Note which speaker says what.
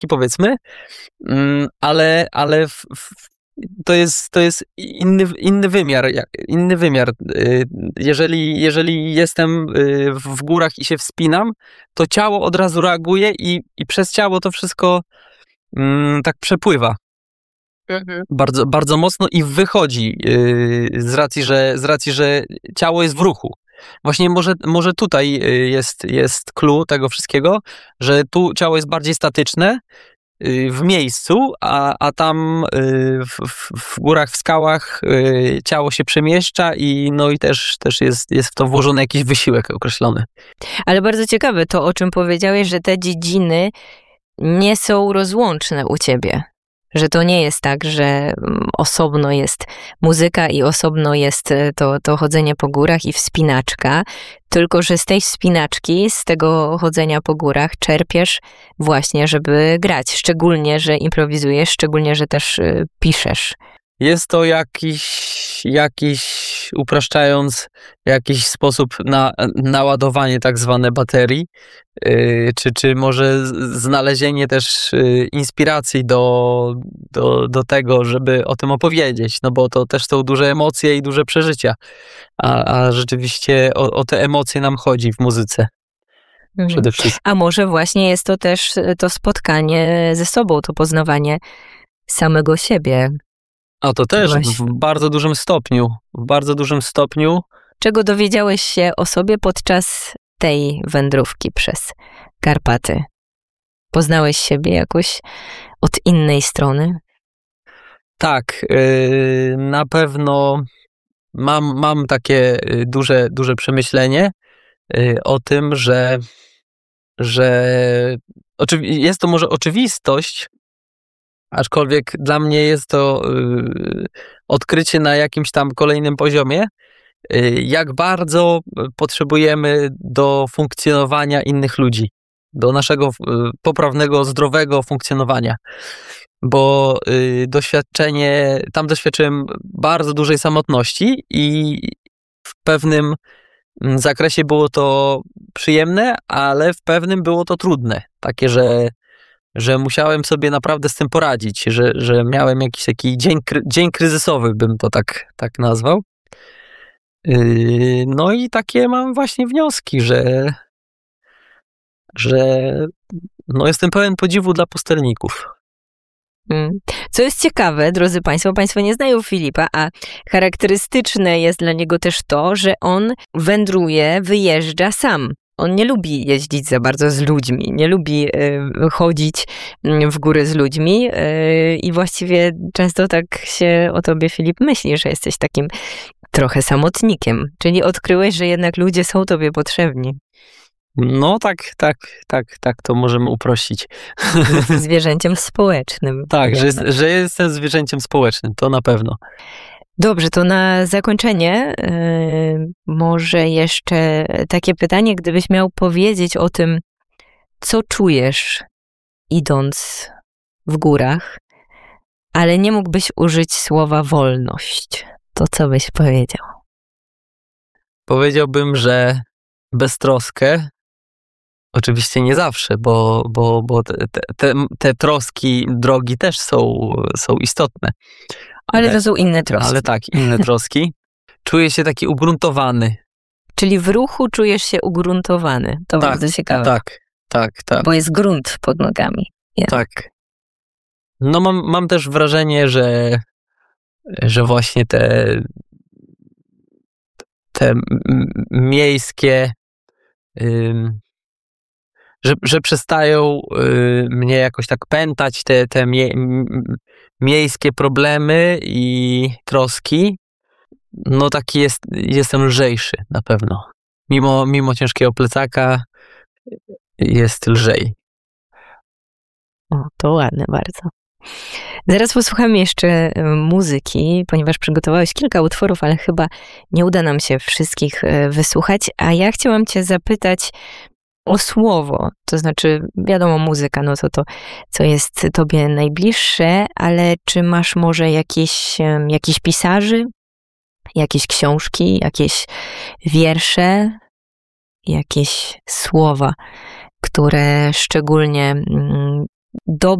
Speaker 1: książki, powiedzmy, ale to jest inny wymiar. Jeżeli jestem w górach i się wspinam, to ciało od razu reaguje i przez ciało to wszystko tak przepływa. Bardzo, bardzo mocno i wychodzi z racji, że ciało jest w ruchu. Właśnie może tutaj jest clue tego wszystkiego, że tu ciało jest bardziej statyczne w miejscu, a tam w górach, w skałach ciało się przemieszcza i też jest w to włożony jakiś wysiłek określony.
Speaker 2: Ale bardzo ciekawe to, o czym powiedziałeś, że te dziedziny nie są rozłączne u ciebie. Że to nie jest tak, że osobno jest muzyka i osobno jest to chodzenie po górach i wspinaczka, tylko że z tej wspinaczki, z tego chodzenia po górach czerpiesz właśnie, żeby grać. Szczególnie, że improwizujesz, szczególnie, że też piszesz.
Speaker 1: Jest to jakiś upraszczając, jakiś sposób na naładowanie tak zwane baterii, czy może znalezienie też inspiracji do tego, żeby o tym opowiedzieć, no bo to też są duże emocje i duże przeżycia, a rzeczywiście o te emocje nam chodzi w muzyce. Przede wszystkim.
Speaker 2: A może właśnie jest to też to spotkanie ze sobą, to poznawanie samego siebie.
Speaker 1: A to też w bardzo dużym stopniu.
Speaker 2: Czego dowiedziałeś się o sobie podczas tej wędrówki przez Karpaty? Poznałeś siebie jakoś od innej strony?
Speaker 1: Tak, na pewno mam takie duże przemyślenie o tym, że jest to może oczywistość, aczkolwiek dla mnie jest to odkrycie na jakimś tam kolejnym poziomie, jak bardzo potrzebujemy do funkcjonowania innych ludzi, do naszego poprawnego, zdrowego funkcjonowania. Bo tam doświadczyłem bardzo dużej samotności i w pewnym zakresie było to przyjemne, ale w pewnym było to trudne. Takie, że musiałem sobie naprawdę z tym poradzić, że miałem jakiś taki dzień kryzysowy, bym to tak nazwał. No i takie mam właśnie wnioski, że jestem pełen podziwu dla pustelników.
Speaker 2: Co jest ciekawe, drodzy Państwo nie znają Filipa, a charakterystyczne jest dla niego też to, że on wędruje, wyjeżdża sam. On nie lubi jeździć za bardzo z ludźmi, nie lubi chodzić w góry z ludźmi i właściwie często tak się o tobie, Filip, myśli, że jesteś takim trochę samotnikiem. Czyli odkryłeś, że jednak ludzie są tobie potrzebni.
Speaker 1: No tak to możemy uprościć.
Speaker 2: Zwierzęciem społecznym.
Speaker 1: Tak, że jestem zwierzęciem społecznym, to na pewno.
Speaker 2: Dobrze, to na zakończenie może jeszcze takie pytanie, gdybyś miał powiedzieć o tym, co czujesz idąc w górach, ale nie mógłbyś użyć słowa wolność, to co byś powiedział?
Speaker 1: Powiedziałbym, że beztroskę, oczywiście nie zawsze, bo te troski drogi też są istotne.
Speaker 2: Ale to są inne troski.
Speaker 1: Ale tak, inne troski. Czuję się taki ugruntowany.
Speaker 2: Czyli w ruchu czujesz się ugruntowany. To bardzo ciekawe.
Speaker 1: Tak.
Speaker 2: Bo jest grunt pod nogami.
Speaker 1: Tak. No mam też wrażenie, że właśnie te miejskie, że przestają mnie jakoś tak pętać te miejskie problemy i troski. No taki jestem lżejszy na pewno. Mimo ciężkiego plecaka jest lżej.
Speaker 2: O, to ładne bardzo. Zaraz posłuchamy jeszcze muzyki, ponieważ przygotowałeś kilka utworów, ale chyba nie uda nam się wszystkich wysłuchać, a ja chciałam cię zapytać o słowo, to znaczy wiadomo muzyka, no to co jest tobie najbliższe, ale czy masz może jakichś pisarzy, jakieś książki, jakieś wiersze, jakieś słowa, które szczególnie dobre